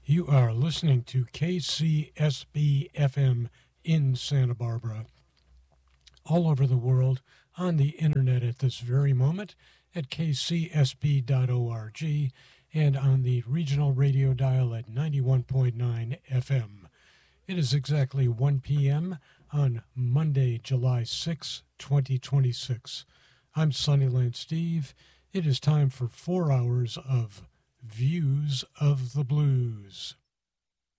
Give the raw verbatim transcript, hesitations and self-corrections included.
You are listening to K C S B F M in Santa Barbara. All over the world, on the internet at this very moment, at k c s b dot org, and on the regional radio dial at ninety-one point nine F M. It is exactly one p.m. on Monday, July sixth, twenty twenty-six. I'm Sunnyland Steve. It is time for four hours of Views of the Blues.